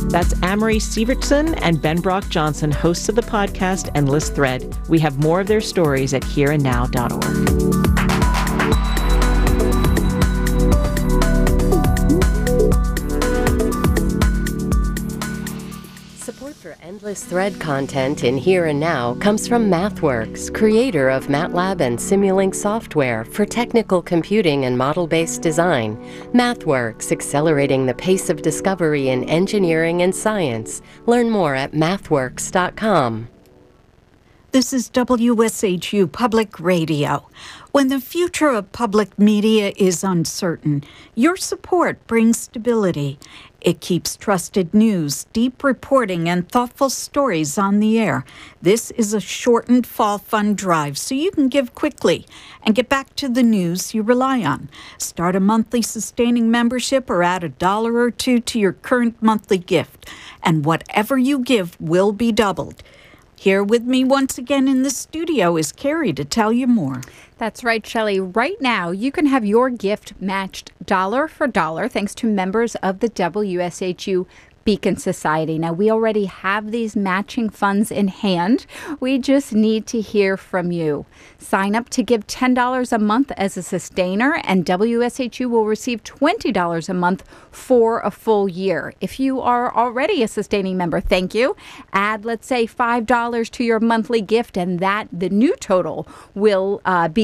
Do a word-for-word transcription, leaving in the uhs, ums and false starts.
That's Amory Sievertson and Ben Brock Johnson, hosts of the podcast Endless Thread. We have more of their stories at here and now dot org. For Endless Thread content in Here and Now comes from MathWorks, creator of MATLAB and Simulink software for technical computing and model-based design. MathWorks, accelerating the pace of discovery in engineering and science. Learn more at mathworks dot com. This is W S H U Public Radio. When the future of public media is uncertain, your support brings stability. It keeps trusted news, deep reporting, and thoughtful stories on the air. This is a shortened fall fund drive, so you can give quickly and get back to the news you rely on. Start a monthly sustaining membership or add a dollar or two to your current monthly gift, and whatever you give will be doubled. Here with me once again in the studio is Carrie to tell you more. That's right, Shelley. Right now, you can have your gift matched dollar for dollar thanks to members of the W S H U Beacon Society. Now, we already have these matching funds in hand. We just need to hear from you. Sign up to give ten dollars a month as a sustainer, and W S H U will receive twenty dollars a month for a full year. If you are already a sustaining member, thank you. Add, let's say, five dollars to your monthly gift, and that the new total will uh, be